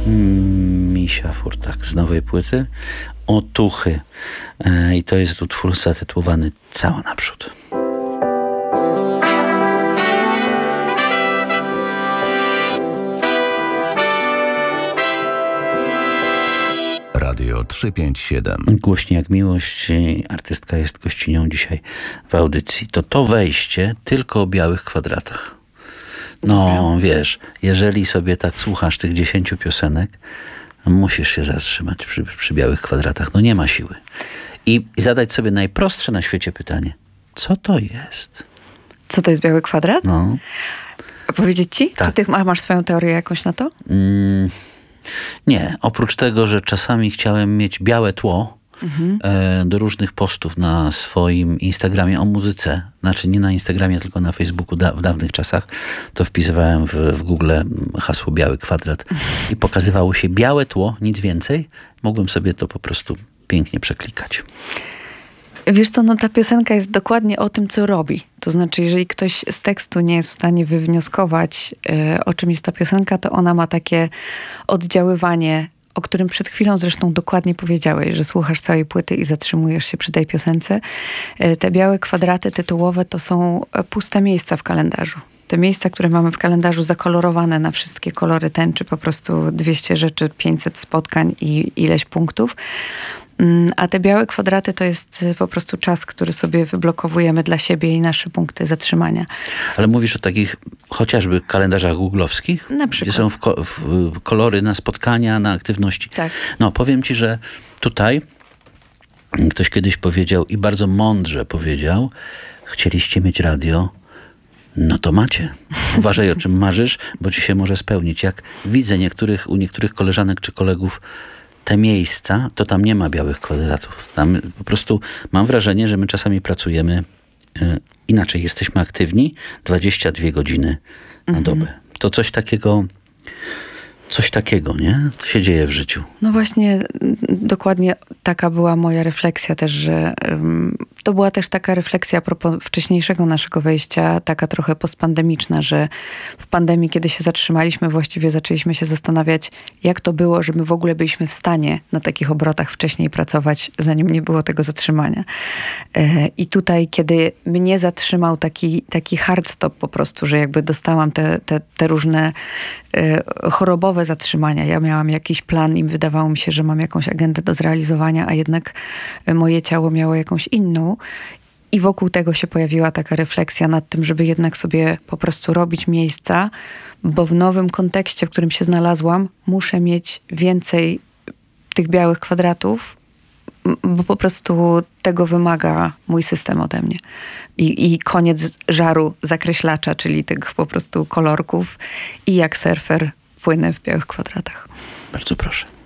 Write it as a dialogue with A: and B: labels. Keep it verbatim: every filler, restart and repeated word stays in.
A: Misia Furtak z nowej płyty Otuchy. E, I to jest utwór zatytułowany Cała naprzód.
B: Radio trzysta pięćdziesiąt siedem.
A: Głośniej jak miłość. Artystka jest gościnią dzisiaj w audycji. To to wejście tylko o białych kwadratach. No, Dobra. Wiesz, jeżeli sobie tak słuchasz tych dziesięciu piosenek, musisz się zatrzymać przy, przy białych kwadratach. No nie ma siły. I, I zadać sobie najprostsze na świecie pytanie. Co to jest?
C: Co to jest biały kwadrat?
A: No.
C: A powiedzieć ci?
A: Tak.
C: Czy ty masz swoją teorię jakąś na to?
A: Mm, nie. Oprócz tego, że czasami chciałem mieć białe tło mhm. e, do różnych postów na swoim Instagramie o muzyce. Znaczy nie na Instagramie, tylko na Facebooku da, w dawnych czasach. To wpisywałem w, w Google hasło biały kwadrat i pokazywało się białe tło, nic więcej. Mogłem sobie to po prostu pięknie przeklikać.
C: Wiesz co, no ta piosenka jest dokładnie o tym, co robi. To znaczy, jeżeli ktoś z tekstu nie jest w stanie wywnioskować, yy, o czym jest ta piosenka, to ona ma takie oddziaływanie, o którym przed chwilą zresztą dokładnie powiedziałeś, że słuchasz całej płyty i zatrzymujesz się przy tej piosence. Yy, te białe kwadraty tytułowe to są puste miejsca w kalendarzu. Te miejsca, które mamy w kalendarzu zakolorowane na wszystkie kolory tęczy, po prostu dwieście rzeczy, pięćset spotkań i ileś punktów. A te białe kwadraty to jest po prostu czas, który sobie wyblokowujemy dla siebie i nasze punkty zatrzymania.
A: Ale mówisz o takich chociażby kalendarzach googlowskich?
C: Na przykład.
A: Gdzie są w ko- w kolory na spotkania, na aktywności.
C: Tak.
A: No, powiem ci, że tutaj ktoś kiedyś powiedział i bardzo mądrze powiedział, chcieliście mieć radio, no to macie. Uważaj, o czym marzysz, bo ci się może spełnić. Jak widzę niektórych, u niektórych koleżanek czy kolegów te miejsca, to tam nie ma białych kwadratów. Tam po prostu mam wrażenie, że my czasami pracujemy y, inaczej. Jesteśmy aktywni dwadzieścia dwie godziny na dobę. Mhm. To coś takiego, coś takiego, nie? To się dzieje w życiu.
C: No właśnie, dokładnie taka była moja refleksja też, że um, to była też taka refleksja a propos wcześniejszego naszego wejścia, taka trochę postpandemiczna, że w pandemii, kiedy się zatrzymaliśmy, właściwie zaczęliśmy się zastanawiać, jak to było, że my w ogóle byliśmy w stanie na takich obrotach wcześniej pracować, zanim nie było tego zatrzymania. E, I tutaj, kiedy mnie zatrzymał taki, taki hard stop po prostu, że jakby dostałam te, te, te różne e, chorobowe zatrzymania. Ja miałam jakiś plan i wydawało mi się, że mam jakąś agendę do zrealizowania, a jednak moje ciało miało jakąś inną. I wokół tego się pojawiła taka refleksja nad tym, żeby jednak sobie po prostu robić miejsca, bo w nowym kontekście, w którym się znalazłam, muszę mieć więcej tych białych kwadratów, bo po prostu tego wymaga mój system ode mnie. I, i koniec żaru zakreślacza, czyli tych po prostu kolorków i jak surfer płynę w białych kwadratach.
A: Bardzo proszę.